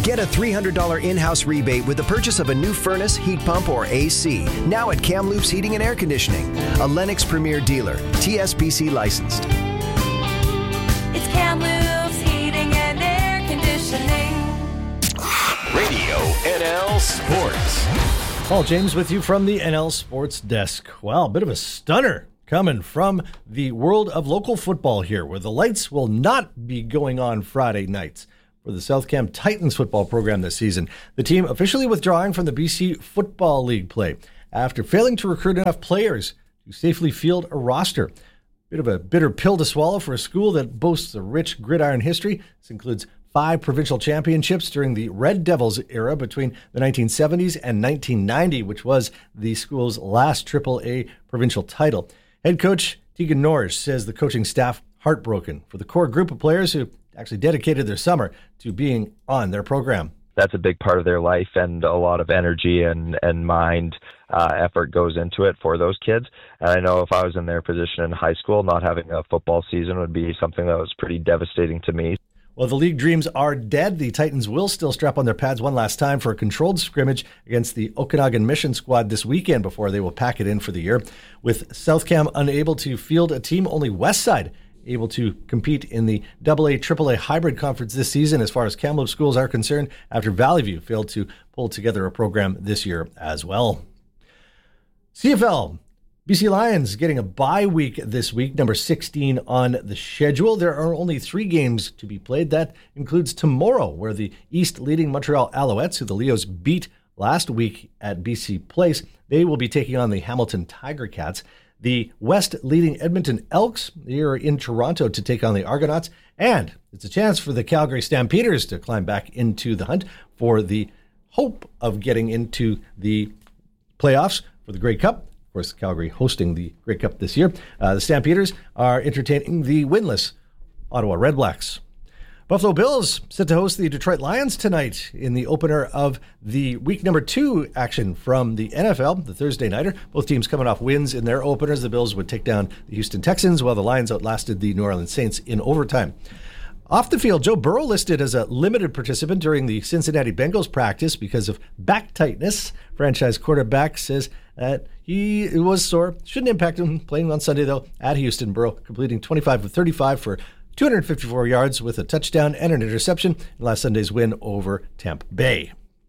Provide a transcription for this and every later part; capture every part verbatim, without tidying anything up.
Get a three hundred dollars in-house rebate with the purchase of a new furnace, heat pump, or A C. Now at Kamloops Heating and Air Conditioning, a Lennox Premier dealer, T S P C licensed. It's Kamloops Heating and Air Conditioning. Radio N L Sports. Paul James with you from the N L Sports Desk. Well, a bit of a stunner coming from the world of local football here, where the lights will not be going on Friday nights for the South Cam Titans football program this season. The team officially withdrawing from the B C Football League play after failing to recruit enough players to safely field a roster. Bit of a bitter pill to swallow for a school that boasts a rich gridiron history. This includes five provincial championships during the Red Devils era between the nineteen seventies and nineteen ninety, which was the school's last triple A provincial title. Head coach Tegan Norris says the coaching staff heartbroken for the core group of players who actually dedicated their summer to being on their program. That's a big part of their life, and a lot of energy and, and mind uh, effort goes into it for those kids. And I know if I was in their position in high school, not having a football season would be something that was pretty devastating to me. Well, the league dreams are dead. The Titans will still strap on their pads one last time for a controlled scrimmage against the Okanagan Mission squad this weekend before they will pack it in for the year. With South Cam unable to field a team, only Westside able to compete in the double A, triple A hybrid conference this season as far as Kamloops schools are concerned, after Valley View failed to pull together a program this year as well. C F L, B C Lions getting a bye week this week, number sixteen on the schedule. There are only three games to be played. That includes tomorrow, where the East leading Montreal Alouettes, who the Leos beat last week at B C Place, they will be taking on the Hamilton Tiger Cats. The West leading Edmonton Elks, they are in Toronto to take on the Argonauts. And it's a chance for the Calgary Stampeders to climb back into the hunt for the hope of getting into the playoffs for the Grey Cup. Of course, Calgary hosting the Grey Cup this year. Uh, the Stampeders are entertaining the winless Ottawa Redblacks. Buffalo Bills set to host the Detroit Lions tonight in the opener of the week number two action from the N F L, the Thursday nighter. Both teams coming off wins in their openers. The Bills would take down the Houston Texans, while the Lions outlasted the New Orleans Saints in overtime. Off the field, Joe Burrow listed as a limited participant during the Cincinnati Bengals practice because of back tightness. Franchise quarterback says that he was sore. Shouldn't impact him playing on Sunday, though, at Houston. Burrow completing twenty-five of thirty-five for two hundred fifty-four yards with a touchdown and an interception in last Sunday's win over Tampa Bay.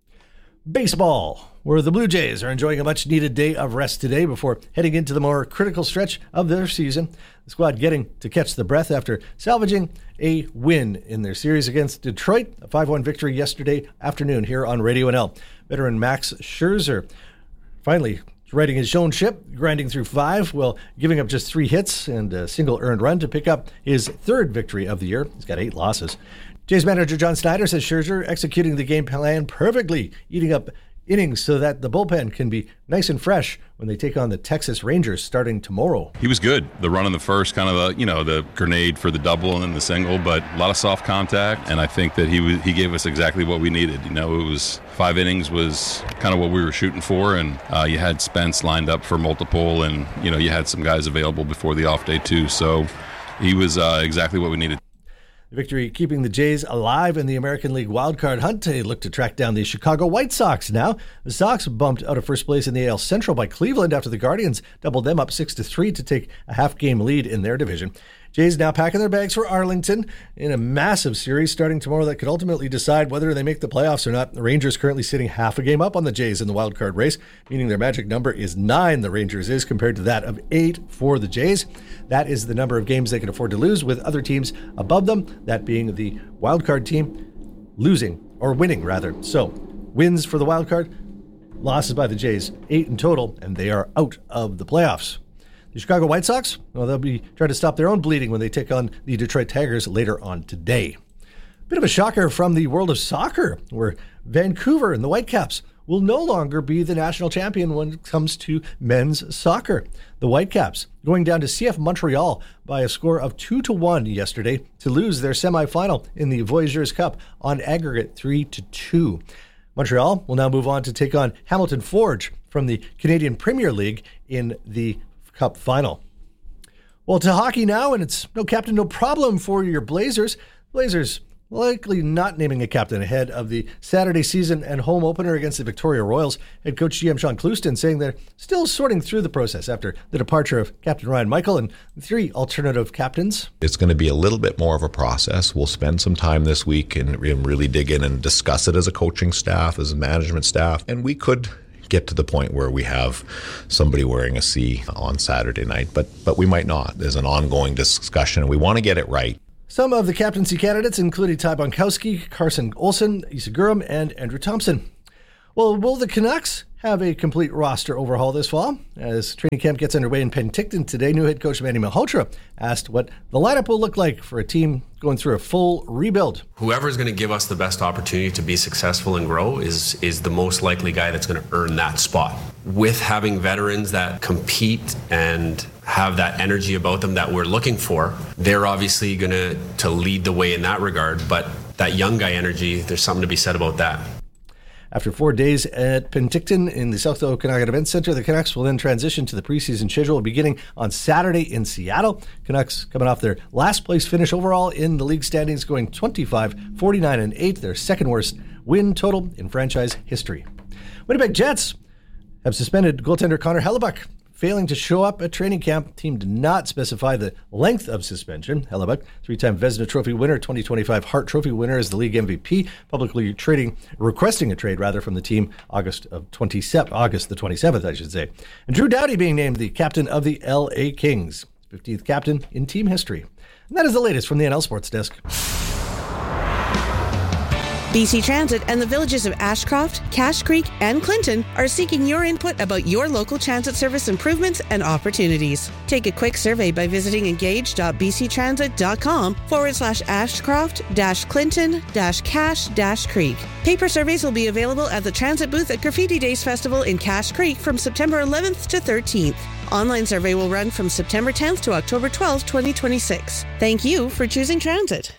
Baseball, where the Blue Jays are enjoying a much-needed day of rest today before heading into the more critical stretch of their season. The squad getting to catch the breath after salvaging a win in their series against Detroit, a five one victory yesterday afternoon here on Radio N L. Veteran Max Scherzer finally riding his own ship, grinding through five while giving up just three hits and a single earned run to pick up his third victory of the year. He's got eight losses. Jays manager John Snyder says Scherzer executing the game plan perfectly, eating up innings so that the bullpen can be nice and fresh when they take on the Texas Rangers starting tomorrow. He was good. The run in the first, kind of the, you know, the grenade for the double and then the single, but a lot of soft contact, and I think that he was, he gave us exactly what we needed. You know, it was five innings was kind of what we were shooting for, and uh, you had Spence lined up for multiple, and, you know, you had some guys available before the off day too, so he was uh, exactly what we needed. The victory keeping the Jays alive in the American League wildcard hunt. They look to track down the Chicago White Sox now. The Sox bumped out of first place in the A L Central by Cleveland after the Guardians doubled them up six to three to take a half-game lead in their division. Jays now packing their bags for Arlington in a massive series starting tomorrow that could ultimately decide whether they make the playoffs or not. The Rangers currently sitting half a game up on the Jays in the wild card race, meaning their magic number is nine, the Rangers is, compared to that of eight for the Jays. That is the number of games they can afford to lose, with other teams above them, that being the wild card team, losing, or winning rather. So, wins for the wild card, losses by the Jays, eight in total, and they are out of the playoffs. The Chicago White Sox, well, they'll be trying to stop their own bleeding when they take on the Detroit Tigers later on today. Bit of a shocker from the world of soccer, where Vancouver and the Whitecaps will no longer be the national champion when it comes to men's soccer. The Whitecaps going down to C F Montreal by a score of two to one yesterday to lose their semifinal in the Voyageurs Cup on aggregate three to two. Montreal will now move on to take on Hamilton Forge from the Canadian Premier League in the Cup final. Well, to hockey now, and it's no captain, no problem for your Blazers. Blazers likely not naming a captain ahead of the Saturday season and home opener against the Victoria Royals. Head coach G M Sean Clouston saying they're still sorting through the process after the departure of Captain Ryan Michael and three alternative captains. It's going to be a little bit more of a process. We'll spend some time this week and really dig in and discuss it as a coaching staff, as a management staff, and we could get to the point where we have somebody wearing a C on Saturday night, but but we might not. There's an ongoing discussion. We want to get it right. Some of the captaincy candidates included Ty Bonkowski, Carson Olsen, Issa Gurum, and Andrew Thompson. Well, will the Canucks have a complete roster overhaul this fall? As training camp gets underway in Penticton today, new head coach Manny Malhotra asked what the lineup will look like for a team going through a full rebuild. Whoever's going to give us the best opportunity to be successful and grow is is the most likely guy that's going to earn that spot. With having veterans that compete and have that energy about them that we're looking for, they're obviously going to to lead the way in that regard. But that young guy energy, there's something to be said about that. After four days at Penticton in the South Okanagan Events Center, the Canucks will then transition to the preseason schedule beginning on Saturday in Seattle. Canucks coming off their last place finish overall in the league standings, going twenty-five, forty-nine, and eight, their second worst win total in franchise history. Winnipeg Jets have suspended goaltender Connor Hellebuyck, failing to show up at training camp. Team did not specify the length of suspension. Hellebuyck, three-time Vezina Trophy winner, twenty twenty-five Hart Trophy winner, is the league M V P, publicly trading, requesting a trade rather from the team August of twenty-seventh, August the twenty-seventh, I should say. And Drew Doughty being named the captain of the L A Kings, fifteenth captain in team history. And that is the latest from the N L Sports Desk. B C Transit and the villages of Ashcroft, Cache Creek, and Clinton are seeking your input about your local transit service improvements and opportunities. Take a quick survey by visiting engage.bctransit.com forward slash Ashcroft dash Clinton dash Cache dash Creek. Paper surveys will be available at the transit booth at Graffiti Days Festival in Cache Creek from September eleventh to thirteenth. Online survey will run from September tenth to October twelfth, twenty twenty-six. Thank you for choosing transit.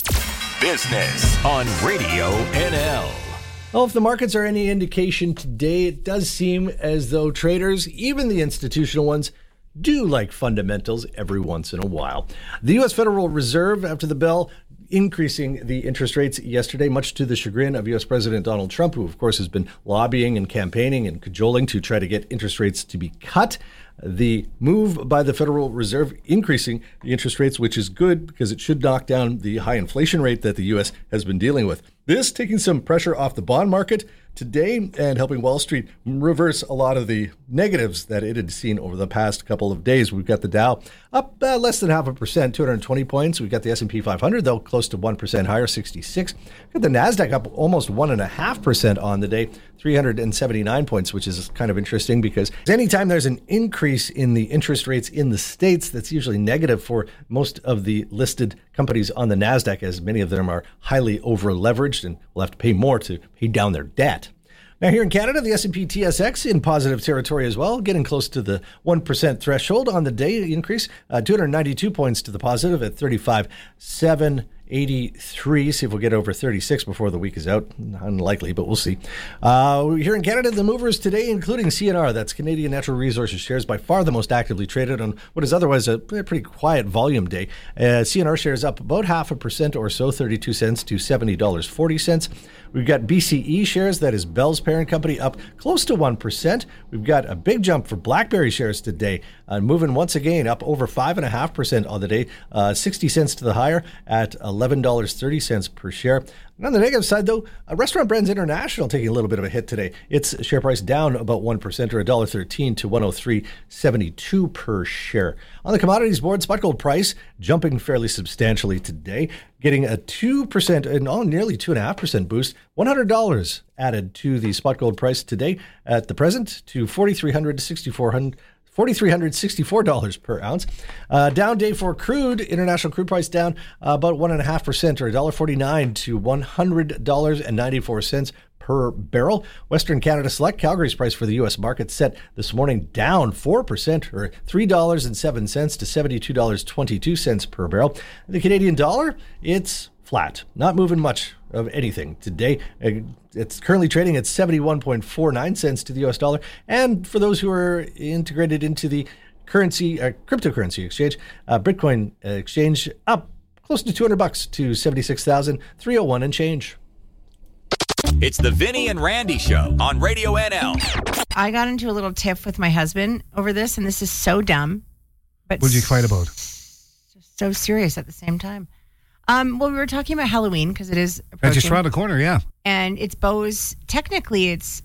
Business on Radio N L. Well, if the markets are any indication today, it does seem as though traders, even the institutional ones, do like fundamentals every once in a while. The U S Federal Reserve, after the bell, increasing the interest rates yesterday, much to the chagrin of U S President Donald Trump, who, of course, has been lobbying and campaigning and cajoling to try to get interest rates to be cut. The move by the Federal Reserve increasing the interest rates, which is good because it should knock down the high inflation rate that the U S has been dealing with. This taking some pressure off the bond market today and helping Wall Street reverse a lot of the negatives that it had seen over the past couple of days. We've got the Dow up uh, less than half a percent, two hundred twenty points. We've got the S and P five hundred, though, close to one percent higher, sixty-six. We've got the NASDAQ up almost one point five percent on the day, three hundred seventy-nine points, which is kind of interesting because anytime there's an increase in the interest rates in the States, that's usually negative for most of the listed companies on the NASDAQ, as many of them are highly over-leveraged and will have to pay more to pay down their debt. Now, here in Canada, the S and P T S X in positive territory as well, getting close to the one percent threshold on the day increase, uh, two hundred ninety-two points to the positive at thirty-five seven eighty-three. See if we'll get over thirty-six before the week is out. Unlikely, but we'll see. Uh, here in Canada, the movers today, including C N R, that's Canadian Natural Resources shares, by far the most actively traded on what is otherwise a pretty quiet volume day. Uh, C N R shares up about half a percent or so, thirty-two cents to seventy dollars and forty cents. We've got B C E shares, that is Bell's parent company, up close to one percent. We've got a big jump for BlackBerry shares today, uh, moving once again up over five point five percent on the day, uh, sixty cents to the higher at eleven dollars and thirty cents per share. And on the negative side, though, uh, Restaurant Brands International taking a little bit of a hit today. Its share price down about one percent or one dollar and thirteen cents to one oh three seventy-two per share. On the commodities board, spot gold price jumping fairly substantially today, getting a two percent and oh, nearly two point five percent boost. one hundred dollars added to the spot gold price today at the present to four thousand three hundred to six thousand four hundred. four thousand three hundred sixty-four dollars per ounce. Uh, down day for crude. International crude price down uh, about one point five percent or one dollar and forty-nine cents to one hundred dollars and ninety-four cents per barrel. Western Canada Select Calgary's price for the U S market set this morning down four percent or three dollars and seven cents to seventy-two dollars and twenty-two cents per barrel. The Canadian dollar, it's flat, not moving much of anything today. It's currently trading at seventy-one point four nine cents to the U S dollar. And for those who are integrated into the currency, uh, cryptocurrency exchange, uh, Bitcoin exchange up close to two hundred bucks to seventy-six thousand three hundred one and change. It's the Vinny and Randy Show on Radio N L. I got into a little tiff with my husband over this, and this is so dumb. But what did you fight about? So serious at the same time. Um, well, we were talking about Halloween because it is approaching. That's just around the corner, yeah. And it's Beau's, technically it's,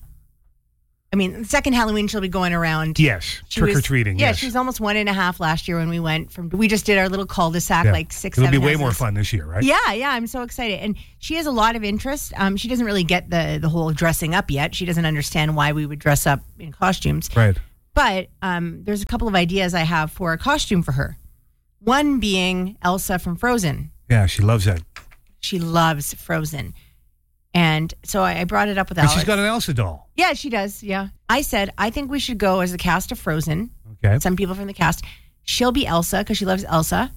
I mean, the second Halloween she'll be going around. Yes, trick-or-treating, Yeah, yes. she was almost one and a half last year when we went from, we just did our little cul-de-sac, Yeah. like six, It'll seven be way houses. more fun this year, right? Yeah, yeah, I'm so excited. And she has a lot of interest. Um, she doesn't really get the, the whole dressing up yet. She doesn't understand why we would dress up in costumes. Right. But um, there's a couple of ideas I have for a costume for her. One being Elsa from Frozen. Yeah, she loves that. She loves Frozen. And so I I brought it up with And Alex. she's got an Elsa doll. Yeah, she does. Yeah. I said, I think we should go as the cast of Frozen. Okay. Some people from the cast. She'll be Elsa because she loves Elsa.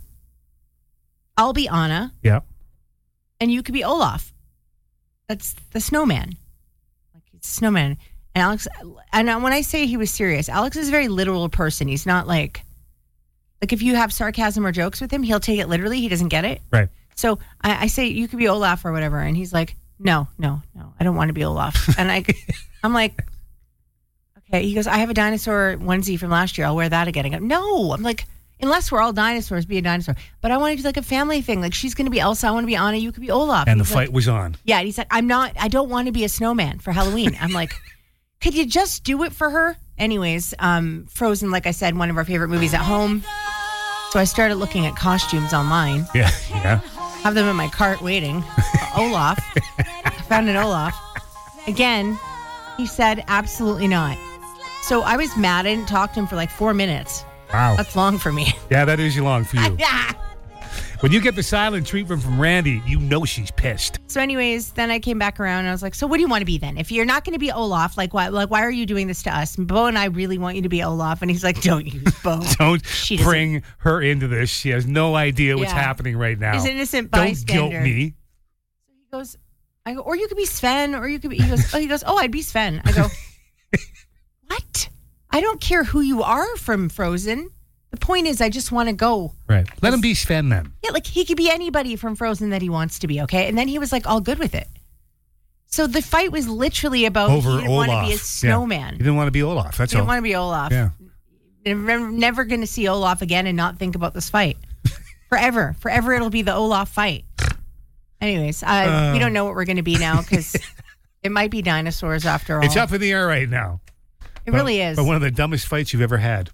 I'll be Anna. Yeah. And you could be Olaf. That's the snowman. Like, he's a snowman. And Alex, and when I say he was serious, Alex is a very literal person. He's not like, like if you have sarcasm or jokes with him, he'll take it literally. He doesn't get it. Right. So I, I say, you could be Olaf or whatever. And he's like, no, no, no, I don't want to be Olaf. And I, I'm like, okay. He goes, I have a dinosaur onesie from last year. I'll wear that again. I go, no. I'm like, unless we're all dinosaurs, be a dinosaur. But I want to do like a family thing. Like, she's going to be Elsa. I want to be Anna. You could be Olaf. And the He's fight like, was on. yeah. And he's like, I'm not, I don't want to be a snowman for Halloween. I'm like, could you just do it for her? Anyways, um, Frozen, like I said, one of our favorite movies at home. So I started looking at costumes online. Yeah, yeah. Have them in my cart waiting. Olaf. I found an Olaf. Again, he said absolutely not. So I was mad. I didn't talk to him for like four minutes. Wow. That's long for me. Yeah, that is long for you. Yeah. When you get the silent treatment from Randy, you know she's pissed. So anyways, then I came back around and I was like, so what do you want to be then? If you're not going to be Olaf, like why, like, why are you doing this to us? And Beau and I really want you to be Olaf. And he's like, don't use Beau. Don't She doesn't- bring her into this. She has no idea what's Yeah. happening right now. He's an innocent Don't bystander. guilt me. So he goes, I go, or you could be Sven, or you could be, he goes, oh, he goes, oh, I'd be Sven. I go, what? I don't care who you are from Frozen. The point is, I just want to go. Right. Let him be Sven then. Yeah, like he could be anybody from Frozen that he wants to be, okay? And then he was like all good with it. So the fight was literally about Over he didn't Olaf. want to be a Yeah. snowman. He didn't want to be Olaf. That's He didn't all. want to be Olaf. Yeah. Never, never going to see Olaf again and not think about this fight. Forever. Forever it'll be the Olaf fight. Anyways, uh, Uh. we don't know what we're going to be now because it might be dinosaurs after all. It's up in the air right now. It But- really is. But one of the dumbest fights you've ever had.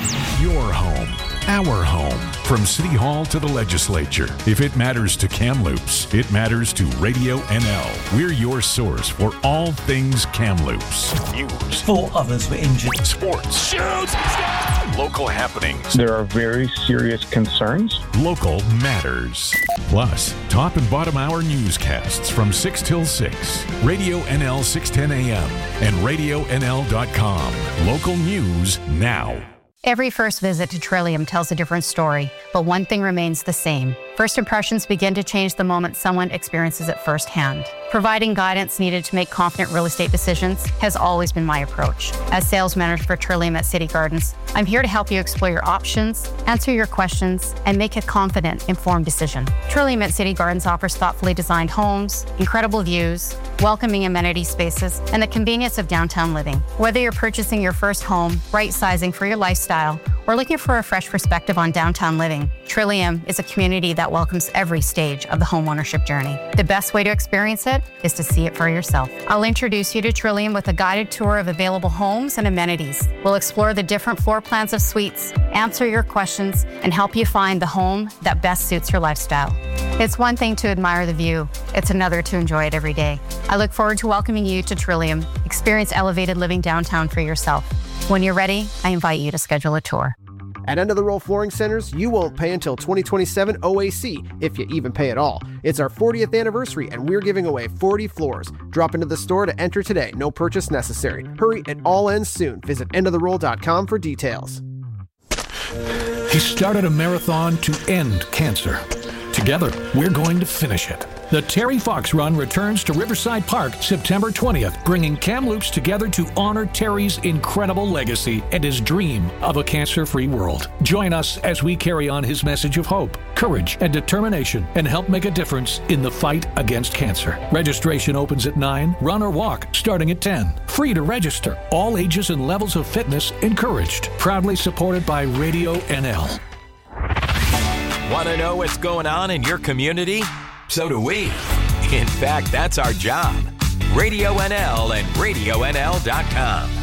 Your home, our home. From City Hall to the legislature. If it matters to Kamloops, it matters to Radio N L. We're your source for all things Kamloops. News. Four others were injured. Sports. Shoots! Local happenings. There are very serious concerns. Local matters. Plus, top and bottom hour newscasts from six till six. Radio N L six ten A M and radio N L dot com. Local news now. Every first visit to Trillium tells a different story, but one thing remains the same. First impressions begin to change the moment someone experiences it firsthand. Providing guidance needed to make confident real estate decisions has always been my approach. As sales manager for Trillium at City Gardens, I'm here to help you explore your options, answer your questions, and make a confident, informed decision. Trillium at City Gardens offers thoughtfully designed homes, incredible views, welcoming amenity spaces, and the convenience of downtown living. Whether you're purchasing your first home, right sizing for your lifestyle, or looking for a fresh perspective on downtown living, Trillium is a community that welcomes every stage of the homeownership journey. The best way to experience it is to see it for yourself. I'll introduce you to Trillium with a guided tour of available homes and amenities. We'll explore the different floor plans of suites, answer your questions, and help you find the home that best suits your lifestyle. It's one thing to admire the view, it's another to enjoy it every day. I look forward to welcoming you to Trillium. Experience elevated living downtown for yourself. When you're ready, I invite you to schedule a tour. At End of the Roll Flooring Centers, you won't pay until twenty twenty-seven O A C, if you even pay at all. It's our fortieth anniversary, and we're giving away forty floors. Drop into the store to enter today. No purchase necessary. Hurry, it all ends soon. Visit end of the roll dot com for details. He started a marathon to end cancer. Together, we're going to finish it. The Terry Fox Run returns to Riverside Park September twentieth, bringing Kamloops together to honor Terry's incredible legacy and his dream of a cancer-free world. Join us as we carry on his message of hope, courage, and determination and help make a difference in the fight against cancer. Registration opens at nine, run or walk starting at ten. Free to register. All ages and levels of fitness encouraged. Proudly supported by Radio N L. Want to know what's going on in your community? So do we. In fact, that's our job. Radio N L and radio N L dot com.